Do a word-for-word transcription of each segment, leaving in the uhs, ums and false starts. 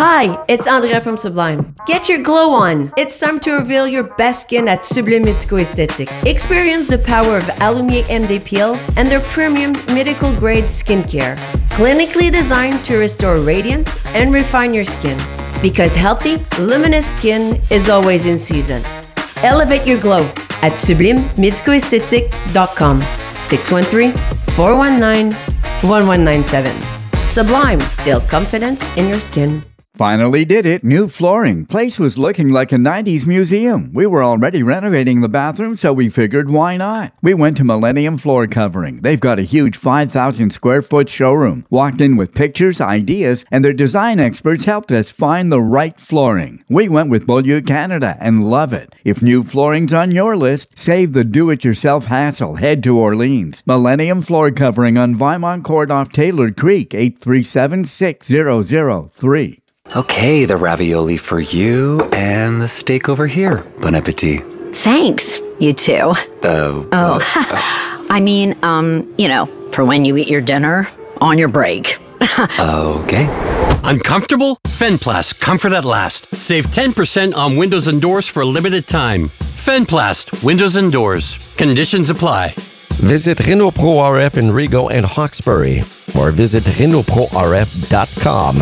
Hi, it's Andrea from Sublime. Get your glow on. It's time to reveal your best skin at Sublime Medico Esthétique. Experience the power of Alumier M D Peel and their premium medical-grade skincare. Clinically designed to restore radiance and refine your skin. Because healthy, luminous skin is always in season. Elevate your glow at sublime medico esthétique dot com. six one three, four one nine, one one nine seven. Sublime. Feel confident in your skin. Finally did it. New flooring. Place was looking like a nineties museum. We were already renovating the bathroom, so we figured why not? We went to Millennium Floor Covering. They've got a huge five thousand square foot showroom. Walked in with pictures, ideas, and their design experts helped us find the right flooring. We went with Beaulieu Canada and love it. If new flooring's on your list, save the do-it-yourself hassle. Head to Orleans. Millennium Floor Covering on Vinemont Court off Taylor Creek, eight three seven, six zero zero three. Okay, the ravioli for you and the steak over here. Bon appetit. Thanks, you two. Uh, oh, uh, I mean, um, you know, for when you eat your dinner on your break. Okay. Uncomfortable? Fenplast, comfort at last. Save ten percent on windows and doors for a limited time. Fenplast, windows and doors. Conditions apply. Visit Renault Pro R F in Rigaud and Hawkesbury, or visit Renault Pro R F dot com.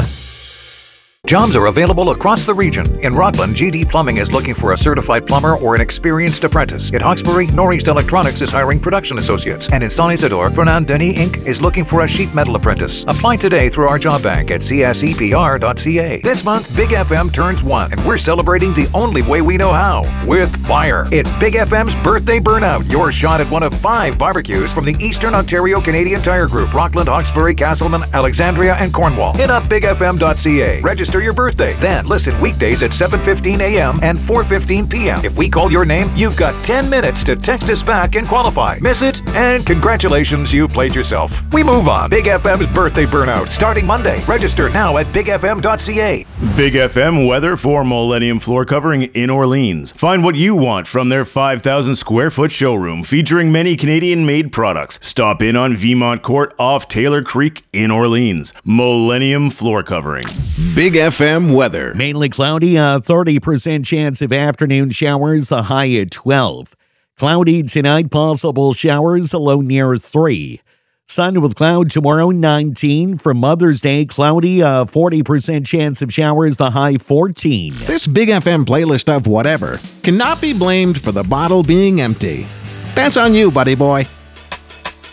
Jobs are available across the region. In Rockland, G D Plumbing is looking for a certified plumber or an experienced apprentice. At Hawkesbury, Northeast Electronics is hiring production associates. And in Saint Isidore, Fernand Denis Incorporated is looking for a sheet metal apprentice. Apply today through our job bank at c s e p r dot c a. This month, Big F M turns one, and we're celebrating the only way we know how, with fire. It's Big F M's Birthday Burnout, your shot at one of five barbecues from the Eastern Ontario Canadian Tire Group, Rockland, Hawkesbury, Castleman, Alexandria, and Cornwall. Hit up big f m dot c a. Register your birthday. Then listen weekdays at seven fifteen a m and four fifteen p m If we call your name, you've got ten minutes to text us back and qualify. Miss it? And congratulations, you've played yourself. We move on. Big F M's Birthday Burnout, starting Monday. Register now at big f m dot c a. Big F M weather for Millennium Floor Covering in Orleans. Find what you want from their five thousand square foot showroom featuring many Canadian-made products. Stop in on Vinemont Court off Taylor Creek in Orleans. Millennium Floor Covering. Big F M weather. Mainly cloudy, a thirty percent chance of afternoon showers, a high at twelve. Cloudy tonight, possible showers, a low near three. Sun with cloud tomorrow, nineteen. For Mother's Day, cloudy, a forty percent chance of showers, the high fourteen. This Big F M playlist of whatever cannot be blamed for the bottle being empty. That's on you, buddy boy.